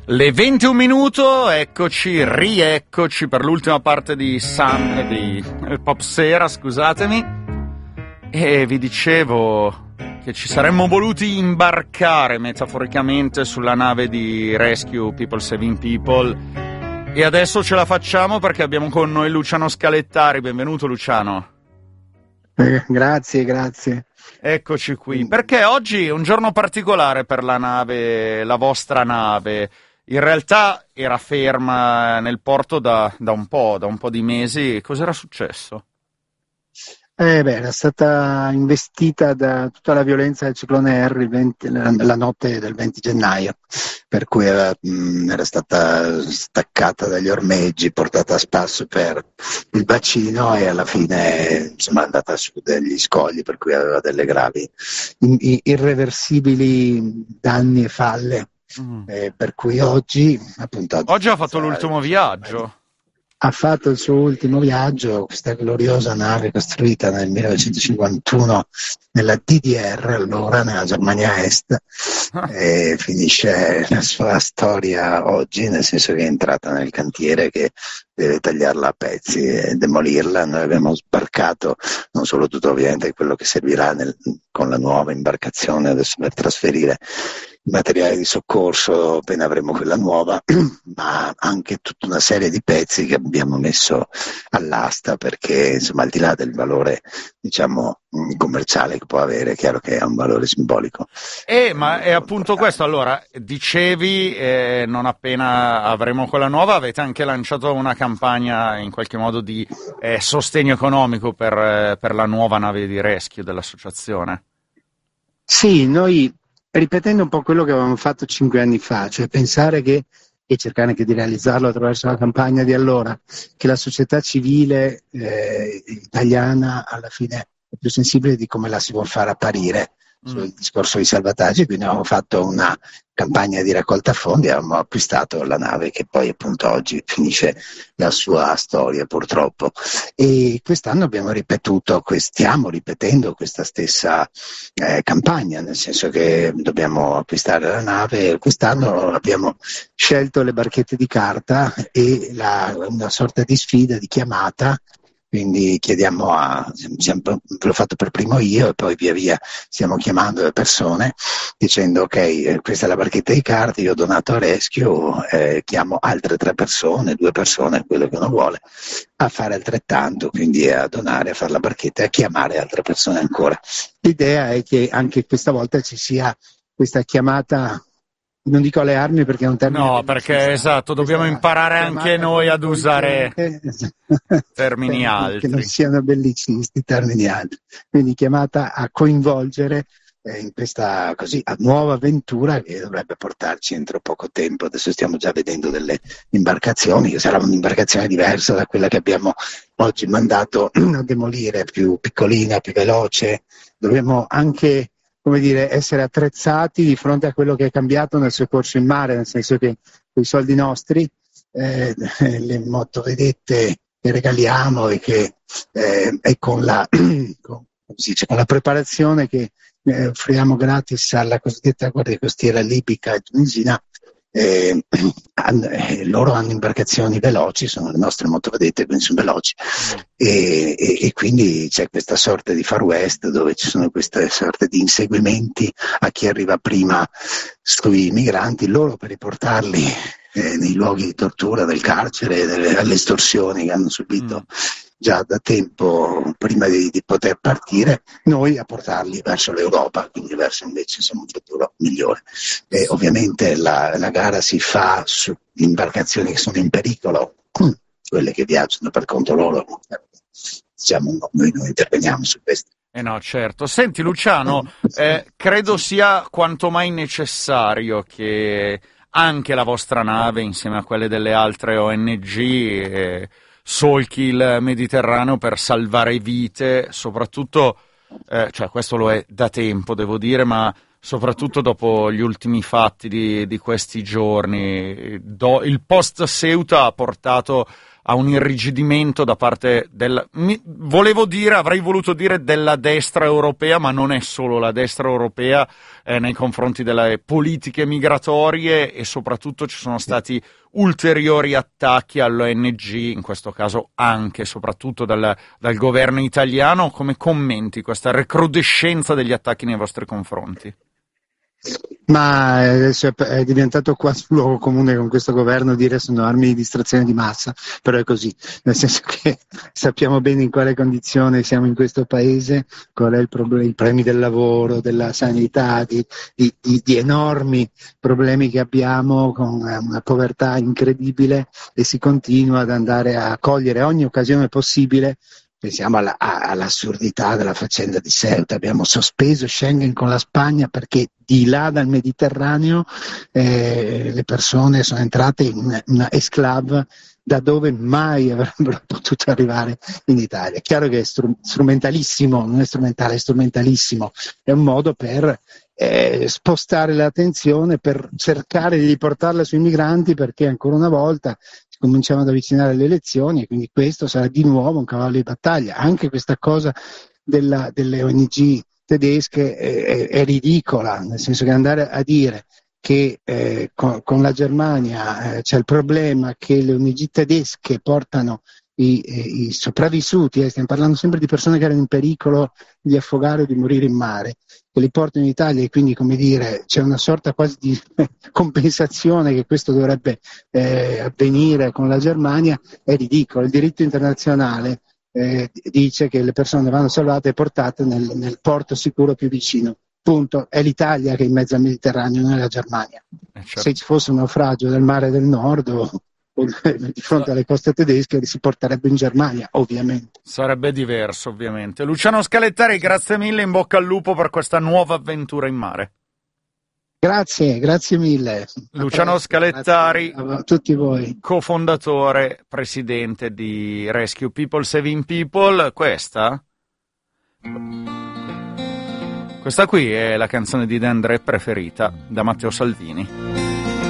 Le 21 minuto, rieccoci per l'ultima parte di Pop Sera, scusatemi. E vi dicevo che ci saremmo voluti imbarcare metaforicamente sulla nave di Rescue People Saving People. E adesso ce la facciamo perché abbiamo con noi Luciano Scalettari. Benvenuto Luciano. Grazie. Eccoci qui, perché oggi è un giorno particolare per la nave, la vostra nave. In realtà era ferma nel porto da un po' di mesi. Cos'era successo? Era stata investita da tutta la violenza del ciclone Harry la notte del 20 gennaio, per cui era stata staccata dagli ormeggi, portata a spasso per il bacino e alla fine è andata su degli scogli, per cui aveva delle gravi, irreversibili danni e falle. Per cui oggi ha fatto l'ultimo viaggio. Ha fatto il suo ultimo viaggio, questa gloriosa nave costruita nel 1951 nella DDR, allora nella Germania Est, e finisce la sua storia oggi, nel senso che è entrata nel cantiere che deve tagliarla a pezzi e demolirla. Noi abbiamo sbarcato non solo tutto ovviamente quello che servirà con la nuova imbarcazione adesso per trasferire il materiale di soccorso appena avremo quella nuova, ma anche tutta una serie di pezzi che abbiamo messo all'asta perché al di là del valore commerciale che può avere, è chiaro che ha un valore simbolico. Ma è appunto questo. Allora, dicevi, non appena avremo quella nuova, avete anche lanciato una campagna in qualche modo di sostegno economico per la nuova nave di rescue dell'associazione. Sì, noi, ripetendo un po' quello che avevamo fatto 5 anni fa, cioè pensare e cercare anche di realizzarlo attraverso la campagna di allora, che la società civile italiana alla fine è più sensibile di come la si vuol far apparire sul discorso di salvataggio. Quindi abbiamo fatto una campagna di raccolta fondi e abbiamo acquistato la nave che poi appunto oggi finisce la sua storia purtroppo, e quest'anno stiamo ripetendo questa stessa campagna, nel senso che dobbiamo acquistare la nave. Quest'anno abbiamo scelto le barchette di carta e una sorta di sfida, di chiamata. Quindi chiediamo l'ho fatto per primo io e poi via via stiamo chiamando le persone dicendo ok, questa è la barchetta di carte, io ho donato a Rescue, chiamo altre 3 persone, 2 persone, quello che uno vuole, a fare altrettanto, quindi a donare, a fare la barchetta e a chiamare altre persone ancora. L'idea è che anche questa volta ci sia questa chiamata, non dico alle armi perché è un termine... No, perché esatto, dobbiamo imparare anche noi ad usare termini altri. Che non siano bellicisti, termini altri. Quindi chiamata a coinvolgere in questa nuova avventura che dovrebbe portarci entro poco tempo. Adesso stiamo già vedendo delle imbarcazioni, che sarà un'imbarcazione diversa da quella che abbiamo oggi mandato a demolire, più piccolina, più veloce. Dobbiamo anche essere attrezzati di fronte a quello che è cambiato nel soccorso in mare, nel senso che con i soldi nostri, le motovedette che regaliamo e con la preparazione che offriamo gratis alla cosiddetta Guardia Costiera libica e tunisina, loro hanno imbarcazioni veloci, sono le nostre motovedette, quindi sono veloci, e quindi c'è questa sorta di Far West dove ci sono queste sorte di inseguimenti a chi arriva prima sui migranti, loro per riportarli nei luoghi di tortura del carcere, alle estorsioni che hanno subito già da tempo prima di poter partire, noi a portarli verso l'Europa, quindi verso invece un futuro migliore. Ovviamente la gara si fa su imbarcazioni che sono in pericolo, quelle che viaggiano per conto loro, noi non interveniamo su questo. No, certo. Senti Luciano, credo sia quanto mai necessario che anche la vostra nave, insieme a quelle delle altre ONG, solchi il Mediterraneo per salvare vite, soprattutto, questo lo è da tempo, devo dire, ma soprattutto dopo gli ultimi fatti di questi giorni. Il post Ceuta ha portato a un irrigidimento da parte avrei voluto dire della destra europea, ma non è solo la destra europea nei confronti delle politiche migratorie, e soprattutto ci sono stati ulteriori attacchi all'ONG, in questo caso anche e soprattutto dal governo italiano. Come commenti questa recrudescenza degli attacchi nei vostri confronti? Ma adesso è diventato quasi un luogo comune con questo governo dire sono armi di distrazione di massa, però è così, nel senso che sappiamo bene in quale condizione siamo in questo paese, qual è il problema, i problemi del lavoro, della sanità, di enormi problemi che abbiamo, con una povertà incredibile, e si continua ad andare a cogliere ogni occasione possibile. Pensiamo all'assurdità della faccenda di Ceuta. Abbiamo sospeso Schengen con la Spagna perché di là dal Mediterraneo le persone sono entrate in una esclave da dove mai avrebbero potuto arrivare in Italia. È chiaro che è strumentalissimo, non è strumentale, è strumentalissimo. È un modo per spostare l'attenzione, per cercare di riportarla sui migranti, perché ancora una volta cominciamo ad avvicinare le elezioni, e quindi questo sarà di nuovo un cavallo di battaglia. Anche questa cosa delle ONG tedesche è ridicola, nel senso che andare a dire che con la Germania c'è il problema che le ONG tedesche portano i sopravvissuti, stiamo parlando sempre di persone che erano in pericolo di affogare o di morire in mare, che li portano in Italia, e quindi, come dire, c'è una sorta quasi di compensazione che questo dovrebbe avvenire con la Germania. È ridicolo. Il diritto internazionale dice che le persone vanno salvate e portate nel porto sicuro più vicino. Punto. È l'Italia che è in mezzo al Mediterraneo, non è la Germania. Certo. Se ci fosse un naufragio del mare del nord o di fronte alle coste tedesche, si porterebbe in Germania, ovviamente. Sarebbe diverso, ovviamente. Luciano Scalettari, grazie mille, in bocca al lupo per questa nuova avventura in mare. Grazie mille. Luciano Scalettari, a tutti voi. cofondatore, presidente di Rescue People Saving People. Questa qui è la canzone di De André preferita da Matteo Salvini.